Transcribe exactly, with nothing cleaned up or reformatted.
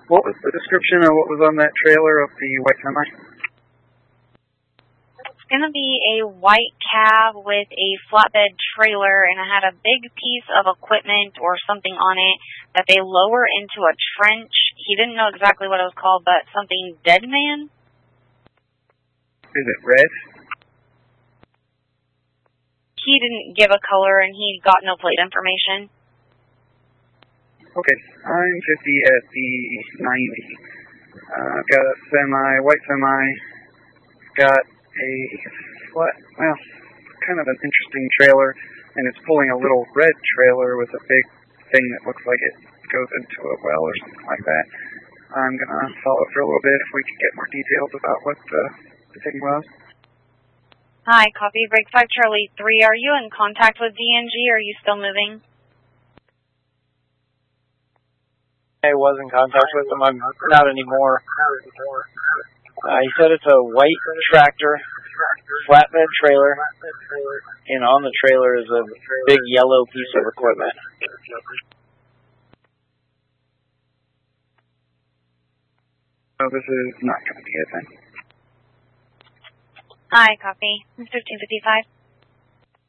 What was the description of what was on that trailer of the white semi? It's going to be a white cab with a flatbed trailer, and it had a big piece of equipment or something on it that they lower into a trench. He didn't know exactly what it was called, but something Dead Man? Is it red? He didn't give a color, and he got no plate information. Okay, I'm fifty at the ninety. Uh, I've got a semi, white semi. Got a flat, well, kind of an interesting trailer, and it's pulling a little red trailer with a big thing that looks like it goes into a well or something like that. I'm going to follow it for a little bit if we can get more details about what the, the thing was. Hi, copy. Break five Charlie three. Are you in contact with D N G, or are you still moving? I was in contact with them. I'm not anymore. Uh, he said it's a white tractor, flatbed trailer, and on the trailer is a big yellow piece of equipment. So this is not going to be it then. Hi, copy. fifteen fifty-five.